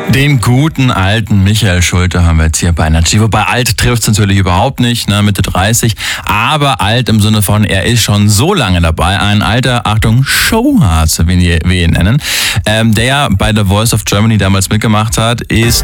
Den guten alten Michael Schulte haben wir jetzt hier bei Energy. Wobei alt trifft es natürlich überhaupt nicht, ne, Mitte 30. Aber alt im Sinne von, er ist schon so lange dabei. Ein alter, Achtung, Showhase, wie wir ihn nennen. Der ja bei The Voice of Germany damals mitgemacht hat, ist